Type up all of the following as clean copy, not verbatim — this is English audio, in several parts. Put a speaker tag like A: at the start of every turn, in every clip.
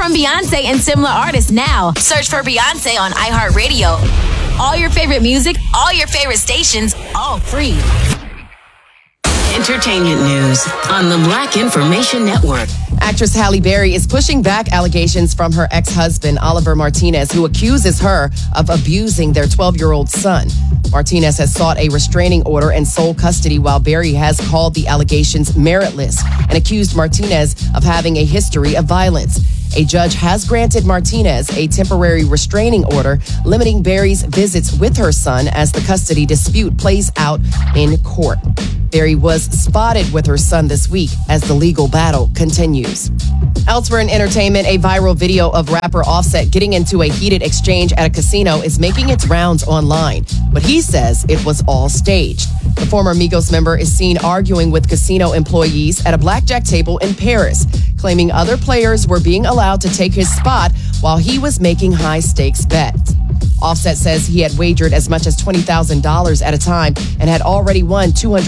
A: from Beyonce and similar artists now. Search for Beyonce on iHeartRadio. All your favorite music, all your favorite stations, all free.
B: Entertainment news on the Black Information Network.
C: Actress Halle Berry is pushing back allegations from her ex-husband, Oliver Martinez, who accuses her of abusing their 12-year-old son. Martinez has sought a restraining order and sole custody, while Berry has called the allegations meritless and accused Martinez of having a history of violence. A judge has granted Martinez a temporary restraining order limiting Berry's visits with her son as the custody dispute plays out in court. Berry was spotted with her son this week as the legal battle continues. Elsewhere in entertainment, a viral video of rapper Offset getting into a heated exchange at a casino is making its rounds online, but he says it was all staged. The former Migos member is seen arguing with casino employees at a blackjack table in Paris, claiming other players were being allowed to take his spot while he was making high-stakes bets. Offset says he had wagered as much as $20,000 at a time and had already won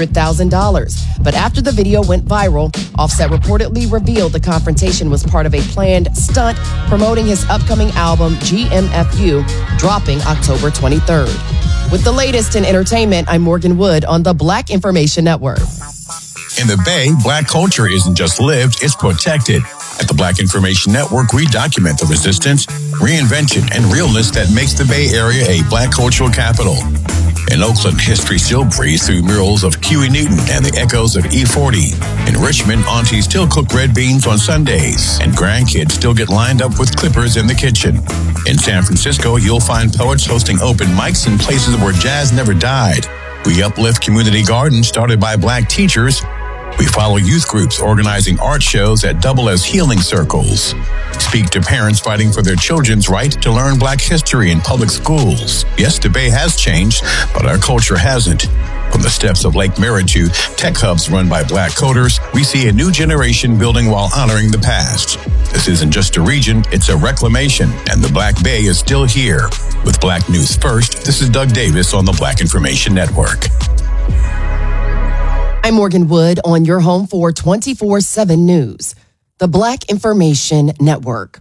C: $200,000. But after the video went viral, Offset reportedly revealed the confrontation was part of a planned stunt promoting his upcoming album, GMFU, dropping October 23rd. With the latest in entertainment, I'm Morgan Wood on the Black Information Network.
D: In the Bay, Black culture isn't just lived, it's protected. At the Black Information Network, we document the resistance, reinvention, and realness that makes the Bay Area a Black cultural capital. In Oakland, history still breathes through murals of Huey Newton and the echoes of E40. In Richmond, aunties still cook red beans on Sundays, and grandkids still get lined up with clippers in the kitchen. In San Francisco, you'll find poets hosting open mics in places where jazz never died. We uplift community gardens started by Black teachers. We follow youth groups organizing art shows that double as healing circles. Speak to parents fighting for their children's right to learn Black history in public schools. Yes, the Bay has changed, but our culture hasn't. From the steps of Lake Merritt to tech hubs run by Black coders, we see a new generation building while honoring the past. This isn't just a region, it's a reclamation, and the Black Bay is still here. With Black News First, this is Doug Davis on the Black Information Network.
C: I'm Morgan Wood on your home for 24/7 News, the Black Information Network.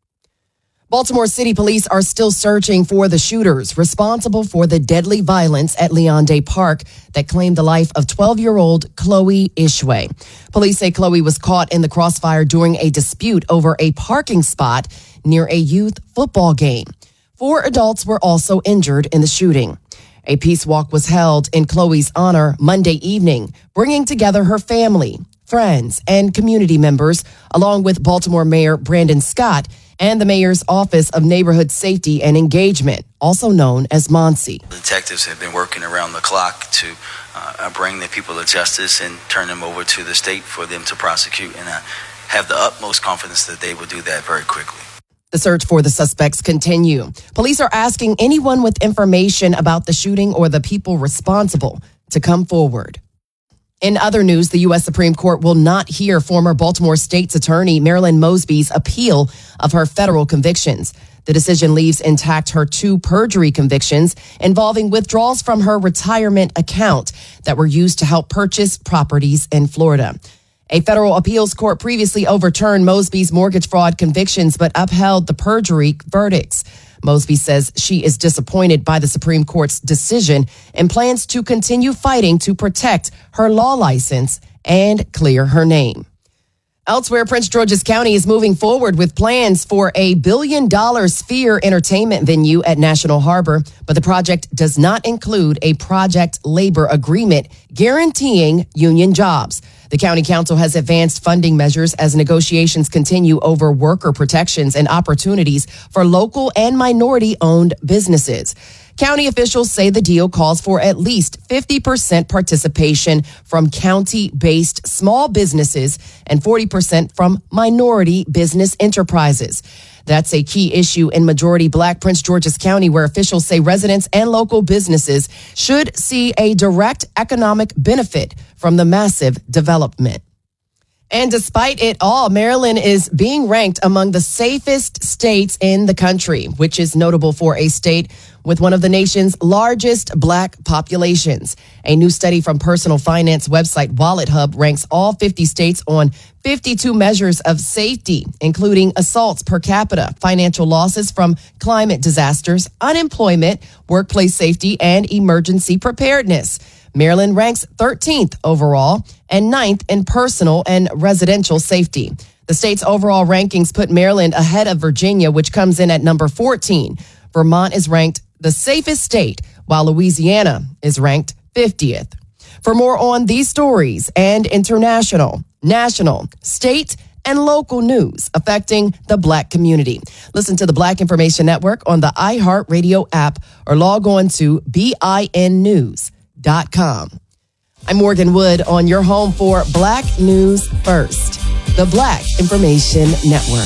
C: Baltimore City Police are still searching for the shooters responsible for the deadly violence at Leon-Day Park that claimed the life of 12-year-old Chloe Ishwe. Police say Chloe was caught in the crossfire during a dispute over a parking spot near a youth football game. 4 adults were also injured in the shooting. A peace walk was held in Chloe's honor Monday evening, bringing together her family, friends, and community members, along with Baltimore Mayor Brandon Scott and the Mayor's Office of Neighborhood Safety and Engagement, also known as MONSE.
E: Detectives have been working around the clock to bring the people to justice and turn them over to the state for them to prosecute, and I have the utmost confidence that they will do that very quickly.
C: The search for the suspects continue. Police are asking anyone with information about the shooting or the people responsible to come forward. In other news, the U.S. Supreme Court will not hear former Baltimore State's Attorney Marilyn Mosby's appeal of her federal convictions. The decision leaves intact her 2 perjury convictions involving withdrawals from her retirement account that were used to help purchase properties in Florida. A federal appeals court previously overturned Mosby's mortgage fraud convictions but upheld the perjury verdicts. Mosby says she is disappointed by the Supreme Court's decision and plans to continue fighting to protect her law license and clear her name. Elsewhere, Prince George's County is moving forward with plans for a $1 billion Sphere entertainment venue at National Harbor, but the project does not include a project labor agreement guaranteeing union jobs. The county council has advanced funding measures as negotiations continue over worker protections and opportunities for local and minority-owned businesses. County officials say the deal calls for at least 50% participation from county-based small businesses and 40% from minority business enterprises. That's a key issue in majority Black Prince George's County, where officials say residents and local businesses should see a direct economic benefit from the massive development. And despite it all, Maryland is being ranked among the safest states in the country, which is notable for a state with one of the nation's largest Black populations. A new study from personal finance website Wallet Hub ranks all 50 states on 52 measures of safety, including assaults per capita, financial losses from climate disasters, unemployment, workplace safety, and emergency preparedness. Maryland ranks 13th overall and 9th in personal and residential safety. The state's overall rankings put Maryland ahead of Virginia, which comes in at number 14. Vermont is ranked the safest state, while Louisiana is ranked 50th. For more on these stories and international, national, state, and local news affecting the Black community, listen to the Black Information Network on the iHeartRadio app or log on to BINnews.com. I'm Morgan Wood on your home for Black News First, the Black Information Network.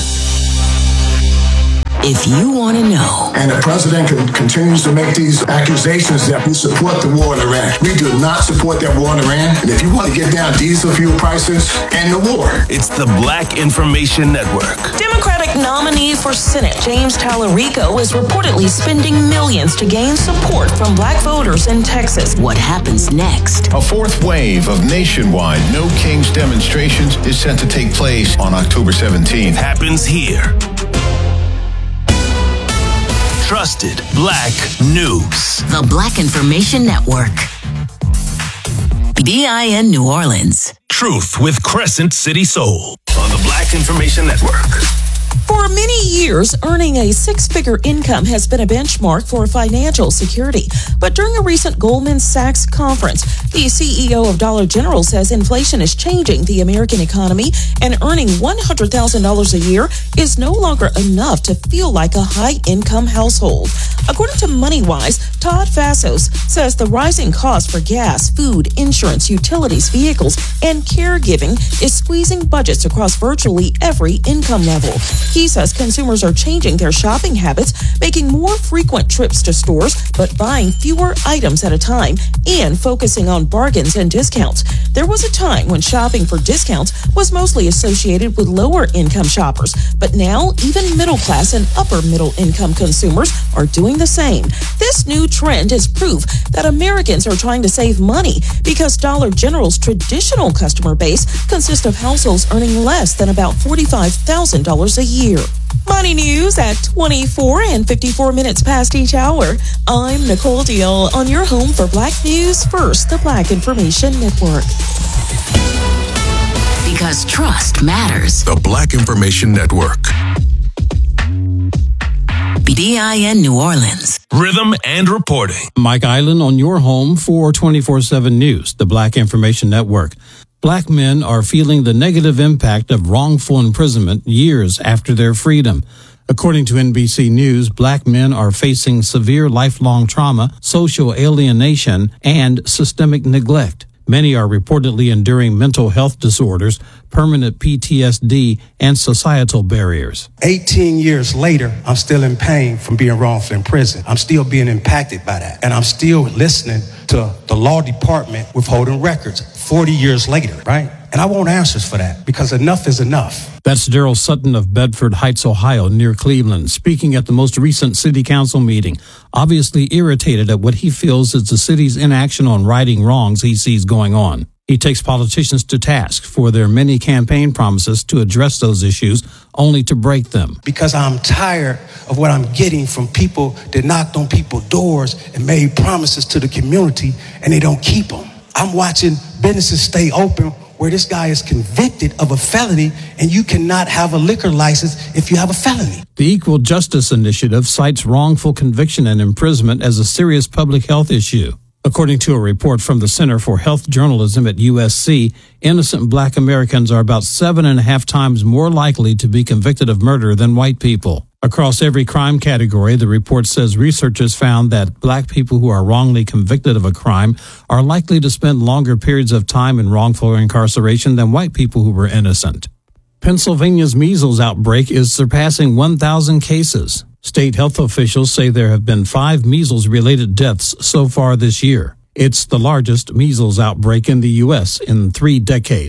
B: If you want to know.
F: And the president continues to make these accusations that we support the war in Iran. We do not support that war in Iran. And if you want to get down diesel fuel prices and the war.
G: It's the Black Information Network.
H: Democratic nominee for Senate James Tallarico is reportedly spending millions to gain support from Black voters in Texas.
B: What happens next?
D: A fourth wave of nationwide No Kings demonstrations is set to take place on October 17th.
G: Happens here. Trusted Black News.
B: The Black Information Network. BIN New Orleans.
G: Truth with Crescent City Soul on the Black Information Network.
H: For many years, earning a six-figure income has been a benchmark for financial security. But during a recent Goldman Sachs conference, the CEO of Dollar General says inflation is changing the American economy, and earning $100,000 a year is no longer enough to feel like a high-income household. According to MoneyWise, Todd Vassos says the rising cost for gas, food, insurance, utilities, vehicles, and caregiving is squeezing budgets across virtually every income level. He says consumers are changing their shopping habits, making more frequent trips to stores, but buying fewer items at a time and focusing on bargains and discounts. There was a time when shopping for discounts was mostly associated with lower income shoppers, but now even middle class and upper middle income consumers are doing the same. This new trend is proof that Americans are trying to save money because Dollar General's traditional customer base consists of households earning less than about $45,000 a year. Money news at 24 and 54 minutes past each hour. I'm Nicole Deal on your home for Black News First, the Black Information Network.
B: Because trust matters.
G: The Black Information Network.
B: BIN New Orleans.
G: Rhythm and reporting.
I: Mike Island on your home for 24/7 News, the Black Information Network. Black men are feeling the negative impact of wrongful imprisonment years after their freedom. According to NBC News, black men are facing severe lifelong trauma, social alienation, and systemic neglect. Many are reportedly enduring mental health disorders, permanent PTSD, and societal barriers.
J: 18 years later, I'm still in pain from being wrongfully imprisoned. I'm still being impacted by that. And I'm still listening to the law department withholding records 40 years later, right? And I want answers for that because enough is enough.
I: That's Daryl Sutton of Bedford Heights, Ohio, near Cleveland, speaking at the most recent city council meeting, obviously irritated at what he feels is the city's inaction on righting wrongs he sees going on. He takes politicians to task for their many campaign promises to address those issues, only to break them.
J: Because I'm tired of what I'm getting from people that knocked on people's doors and made promises to the community and they don't keep them. I'm watching businesses stay open where this guy is convicted of a felony and you cannot have a liquor license if you have a felony.
I: The Equal Justice Initiative cites wrongful conviction and imprisonment as a serious public health issue. According to a report from the Center for Health Journalism at USC, innocent black Americans are about 7.5 times more likely to be convicted of murder than white people. Across every crime category, the report says researchers found that black people who are wrongly convicted of a crime are likely to spend longer periods of time in wrongful incarceration than white people who were innocent. Pennsylvania's measles outbreak is surpassing 1,000 cases. State health officials say there have been 5 measles-related deaths so far this year. It's the largest measles outbreak in the U.S. in 3 decades.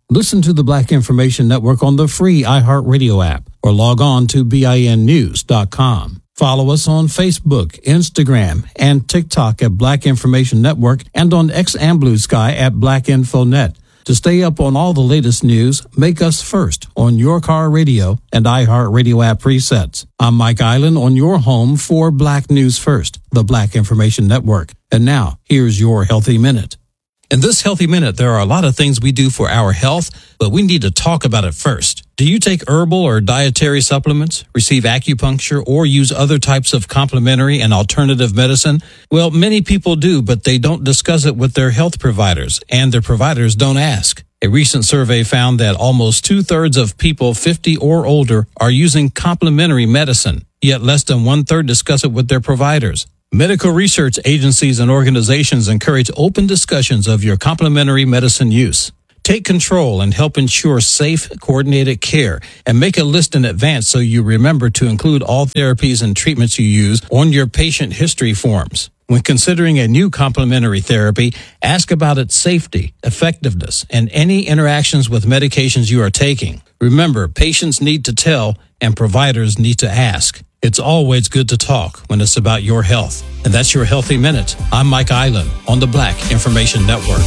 I: Listen to the Black Information Network on the free iHeartRadio app or log on to BINnews.com. Follow us on Facebook, Instagram, and TikTok at Black Information Network and on X and Blue Sky at Black InfoNet. To stay up on all the latest news, make us first on your car radio and iHeartRadio app presets. I'm Mike Island on your home for Black News First, the Black Information Network. And now, here's your Healthy Minute. In this Healthy Minute, there are a lot of things we do for our health, but we need to talk about it first. Do you take herbal or dietary supplements, receive acupuncture, or use other types of complementary and alternative medicine? Well, many people do, but they don't discuss it with their health providers, and their providers don't ask. A recent survey found that almost 2/3 of people 50 or older are using complementary medicine, yet less than 1/3 discuss it with their providers. Medical research agencies and organizations encourage open discussions of your complementary medicine use. Take control and help ensure safe, coordinated care, and make a list in advance so you remember to include all therapies and treatments you use on your patient history forms. When considering a new complementary therapy, ask about its safety, effectiveness, and any interactions with medications you are taking. Remember, patients need to tell and providers need to ask. It's always good to talk when it's about your health. And that's your Healthy Minute. I'm Mike Island on the Black Information Network.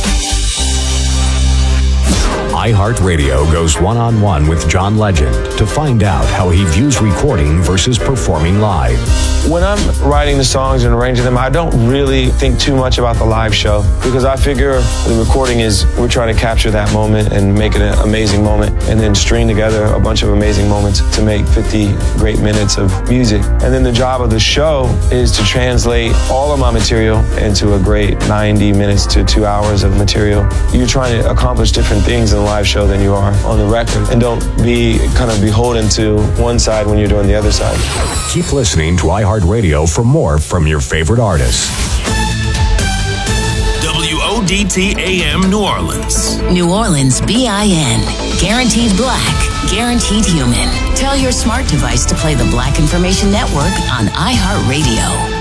K: iHeartRadio goes one-on-one with John Legend to find out how he views recording versus performing live.
L: When I'm writing the songs and arranging them, I don't really think too much about the live show because I figure the recording is we're trying to capture that moment and make it an amazing moment and then string together a bunch of amazing moments to make 50 great minutes of music. And then the job of the show is to translate all of my material into a great 90 minutes to 2 hours of material. You're trying to accomplish different things in a live show than you are on the record. And don't be kind of beholden to one side when you're doing the other side.
K: Keep listening to iHeartRadio for more from your favorite artists.
G: WODT AM New Orleans.
B: New Orleans BIN. Guaranteed black. Guaranteed human. Tell your smart device to play the Black Information Network on iHeartRadio.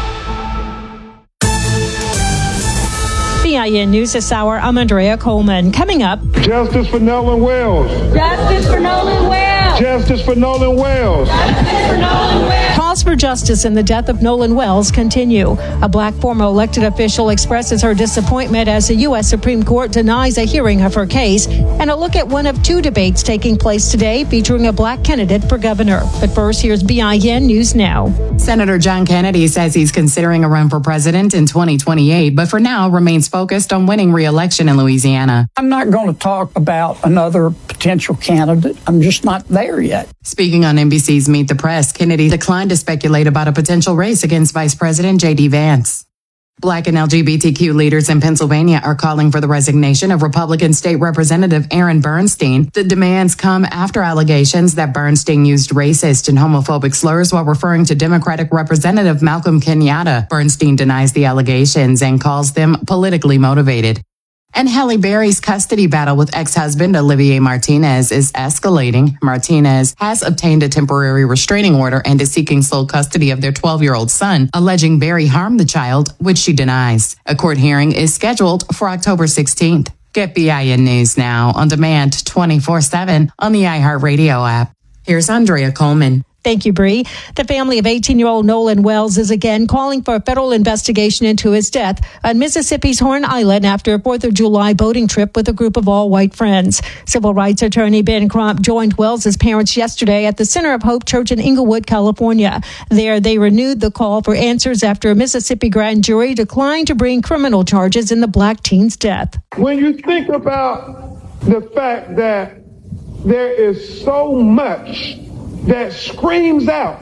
M: BIN News this hour. I'm Andrea Coleman. Coming up.
N: Justice for Nolan Wells.
M: Justice for Nolan Wells.
N: Justice for Nolan Wells.
M: Justice for Nolan Wells. Calls for justice in the death of Nolan Wells continue. A black former elected official expresses her disappointment as the U.S. Supreme Court denies a hearing of her case. And a look at one of two debates taking place today featuring a black candidate for governor. But first, here's BIN News Now.
O: Senator John Kennedy says he's considering a run for president in 2028, but for now remains focused on winning re-election in Louisiana.
P: I'm not going to talk about another potential candidate. I'm just not there yet.
O: Speaking on NBC's Meet the Press, Kennedy declined to speculate about a potential race against Vice President J.D. Vance. Black and LGBTQ leaders in Pennsylvania are calling for the resignation of Republican State Representative Aaron Bernstein. The demands come after allegations that Bernstein used racist and homophobic slurs while referring to Democratic Representative Malcolm Kenyatta. Bernstein denies the allegations and calls them politically motivated. And Halle Berry's custody battle with ex-husband Olivier Martinez is escalating. Martinez has obtained a temporary restraining order and is seeking sole custody of their 12-year-old son, alleging Berry harmed the child, which she denies. A court hearing is scheduled for October 16th. Get BIN News now on demand 24/7 on the iHeartRadio app. Here's Andrea Coleman.
M: Thank you, Bree. The family of 18-year-old Nolan Wells is again calling for a federal investigation into his death on Mississippi's Horn Island after a 4th of July boating trip with a group of all-white friends. Civil rights attorney Ben Crump joined Wells' parents yesterday at the Center of Hope Church in Inglewood, California. There, they renewed the call for answers after a Mississippi grand jury declined to bring criminal charges in the black teen's death.
N: When you think about the fact that there is so much that screams out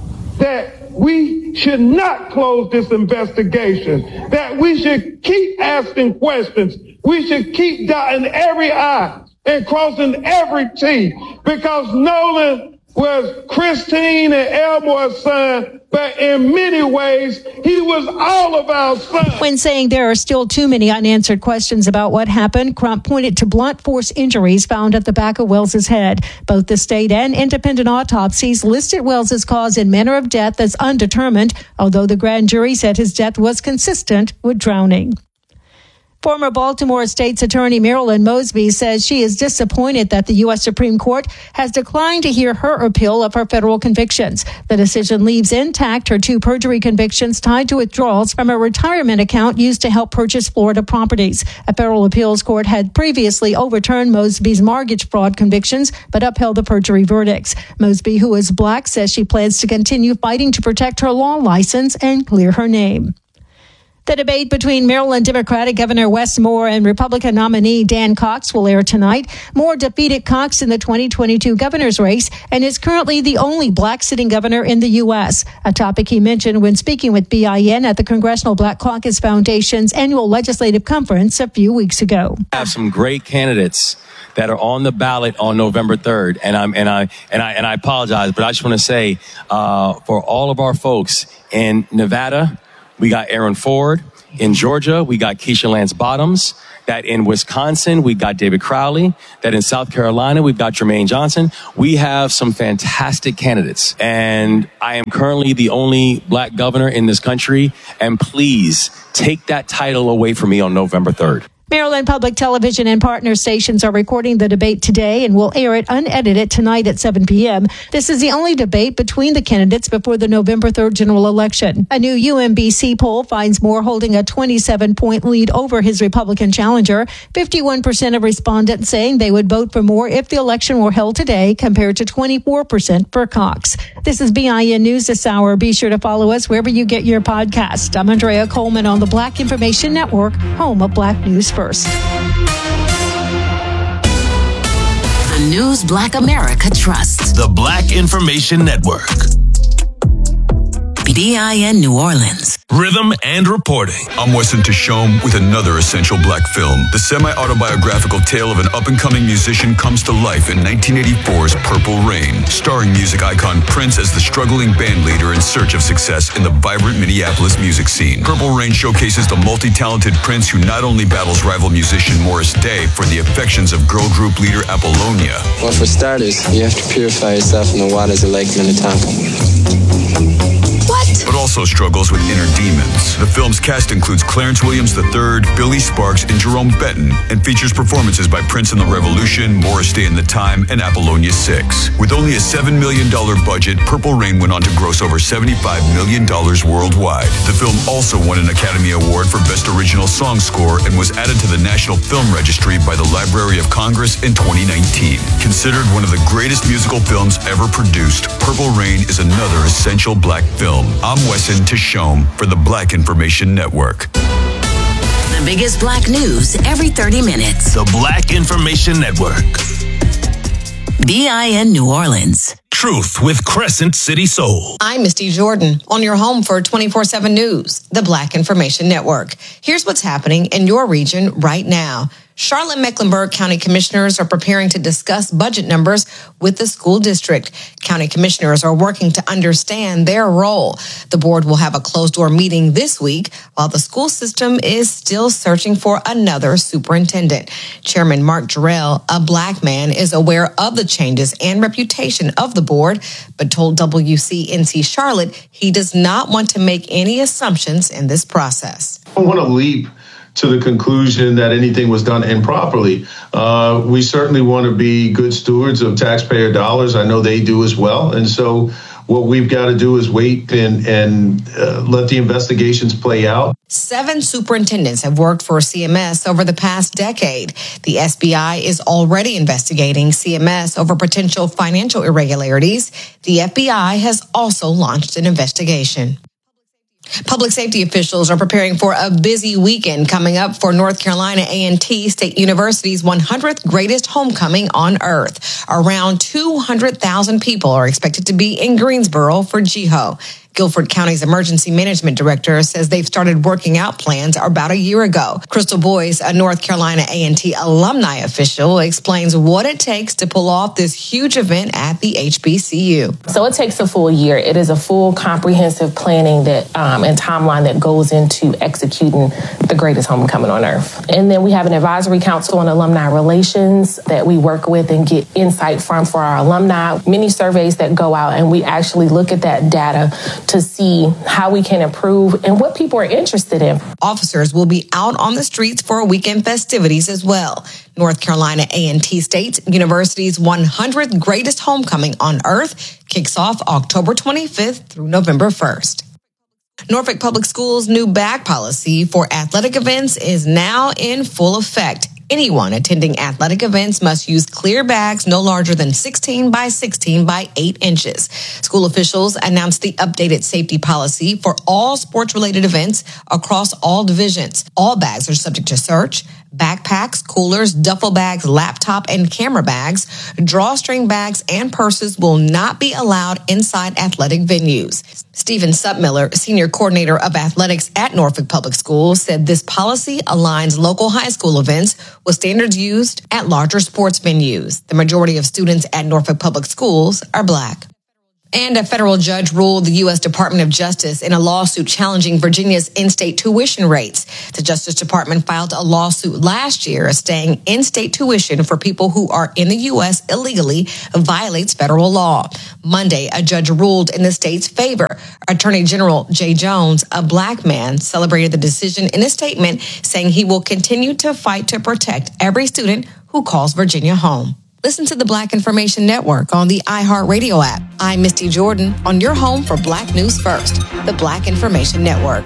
N: that we should not close this investigation, that we should keep asking questions, we should keep dotting every I and crossing every T, because Nolan was Christine and Elmore's son, but in many ways, he was all of our sons.
M: When saying there are still too many unanswered questions about what happened, Crump pointed to blunt force injuries found at the back of Wells' head. Both the state and independent autopsies listed Wells' cause and manner of death as undetermined, although the grand jury said his death was consistent with drowning. Former Baltimore State's Attorney Marilyn Mosby says she is disappointed that the U.S. Supreme Court has declined to hear her appeal of her federal convictions. The decision leaves intact her 2 perjury convictions tied to withdrawals from a retirement account used to help purchase Florida properties. A federal appeals court had previously overturned Mosby's mortgage fraud convictions, but upheld the perjury verdicts. Mosby, who is black, says she plans to continue fighting to protect her law license and clear her name. The debate between Maryland Democratic Governor Wes Moore and Republican nominee Dan Cox will air tonight. Moore defeated Cox in the 2022 governor's race and is currently the only black sitting governor in the U.S., a topic he mentioned when speaking with BIN at the Congressional Black Caucus Foundation's annual legislative conference a few weeks ago.
Q: I have some great candidates that are on the ballot on November 3rd, and I apologize, but I just want to say for all of our folks in Nevada, we got Aaron Ford. In Georgia, we got Keisha Lance Bottoms. That in Wisconsin, we got David Crowley. That in South Carolina, we've got Jermaine Johnson. We have some fantastic candidates. And I am currently the only black governor in this country. And please take that title away from me on November 3rd.
M: Maryland Public Television and partner stations are recording the debate today and will air it unedited tonight at 7 p.m. This is the only debate between the candidates before the November 3rd general election. A new UMBC poll finds Moore holding a 27-point lead over his Republican challenger. 51% of respondents saying they would vote for Moore if the election were held today, compared to 24% for Cox. This is BIN News this hour. Be sure to follow us wherever you get your podcast. I'm Andrea Coleman on the Black Information Network, home of Black News First.
B: The news Black America trusts.
G: The Black Information Network.
B: BIN New Orleans.
G: Rhythm and reporting.
R: I'm Wesson Tishome with another essential black film. The semi-autobiographical tale of an up-and-coming musician comes to life in 1984's Purple Rain, starring music icon Prince as the struggling band leader in search of success in the vibrant Minneapolis music scene. Purple Rain showcases the multi-talented Prince, who not only battles rival musician Morris Day for the affections of girl group leader Apollonia.
S: Well, for starters, you have to purify yourself in the waters of Lake Minnetonka.
R: But also struggles with inner demons. The film's cast includes Clarence Williams III, Billy Sparks, and Jerome Benton, and features performances by Prince and the Revolution, Morris Day and the Time, and Apollonia 6. With only a $7 million budget, Purple Rain went on to gross over $75 million worldwide. The film also won an Academy Award for Best Original Song Score and was added to the National Film Registry by the Library of Congress in 2019. Considered one of the greatest musical films ever produced, Purple Rain is another essential black film. I'm Wesson Tishome for the Black Information Network.
B: The biggest black news every 30 minutes.
G: The Black Information Network.
B: BIN New Orleans.
G: Truth with Crescent City Soul.
T: I'm Misty Jordan on your home for 24/7 News, the Black Information Network. Here's what's happening in your region right now. Charlotte-Mecklenburg County Commissioners are preparing to discuss budget numbers with the school district. County commissioners are working to understand their role. The board will have a closed-door meeting this week while the school system is still searching for another superintendent. Chairman Mark Jarrell, a black man, is aware of the changes and reputation of the board, but told WCNC Charlotte he does not want to make any assumptions in this process.
U: I don't want to leap to the conclusion that anything was done improperly. We certainly want to be good stewards of taxpayer dollars. I know they do as well. And so what we've got to do is wait and let the investigations play out.
T: 7 superintendents have worked for CMS over the past decade. The SBI is already investigating CMS over potential financial irregularities. The FBI has also launched an investigation. Public safety officials are preparing for a busy weekend coming up for North Carolina A&T State University's 100th greatest homecoming on earth. Around 200,000 people are expected to be in Greensboro for GEHO. Guilford County's emergency management director says they've started working out plans about a year ago. Crystal Boyce, a North Carolina A&T alumni official, explains what it takes to pull off this huge event at the HBCU.
V: So it takes a full year. It is a full comprehensive planning that and timeline that goes into executing the greatest homecoming on earth. And then we have an advisory council on alumni relations that we work with and get insight from for our alumni. Many surveys that go out, and we actually look at that data to see how we can improve and what people are interested in.
T: Officers will be out on the streets for weekend festivities as well. North Carolina A&T State University's 100th Greatest Homecoming on Earth kicks off October 25th through November 1st. Norfolk Public Schools' new bag policy for athletic events is now in full effect. Anyone attending athletic events must use clear bags no larger than 16 by 16 by 8 inches. School officials announced the updated safety policy for all sports-related events across all divisions. All bags are subject to search. Backpacks, coolers, duffel bags, laptop and camera bags, drawstring bags, and purses will not be allowed inside athletic venues. Stephen Suppmiller, Senior Coordinator of Athletics at Norfolk Public Schools, said this policy aligns local high school events with standards used at larger sports venues. The majority of students at Norfolk Public Schools are Black. And a federal judge ruled the U.S. Department of Justice in a lawsuit challenging Virginia's in-state tuition rates. The Justice Department filed a lawsuit last year saying in-state tuition for people who are in the U.S. illegally violates federal law. Monday, a judge ruled in the state's favor. Attorney General Jay Jones, a Black man, celebrated the decision in a statement saying he will continue to fight to protect every student who calls Virginia home. Listen to the Black Information Network on the iHeartRadio app. I'm Misty Jordan on your home for Black News First, the Black Information Network.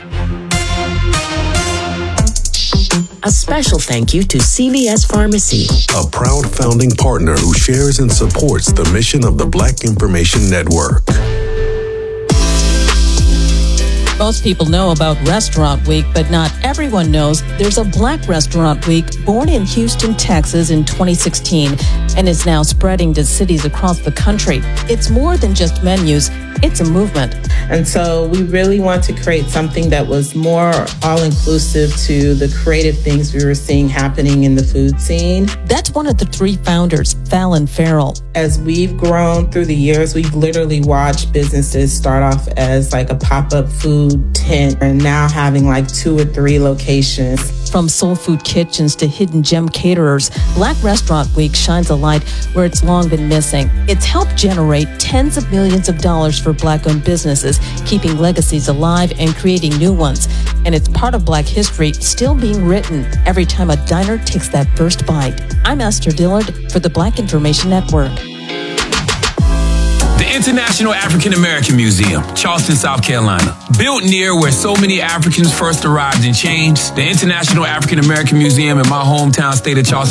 B: A special thank you to CVS Pharmacy,
A: a proud founding partner who shares and supports the mission of the Black Information Network.
H: Most people know about Restaurant Week, but not everyone knows there's a Black Restaurant Week born in Houston, Texas in 2016 and is now spreading to cities across the country. It's more than just menus. It's a movement.
E: And so we really want to create something that was more all-inclusive to the creative things we were seeing happening in the food scene.
H: That's one of the three founders, Fallon Farrell.
E: As we've grown through the years, we've literally watched businesses start off as like a pop-up food tent and now having like 2 or 3 locations.
H: From soul food kitchens to hidden gem caterers, Black Restaurant Week shines a light where it's long been missing. It's helped generate tens of millions of dollars for Black-owned businesses, keeping legacies alive and creating new ones. And it's part of Black history still being written every time a diner takes that first bite. I'm Esther Dillard for the Black Information Network.
W: The International African American Museum, Charleston, South Carolina. Built near where so many Africans first arrived and changed, the International African American Museum in my hometown state of Charleston,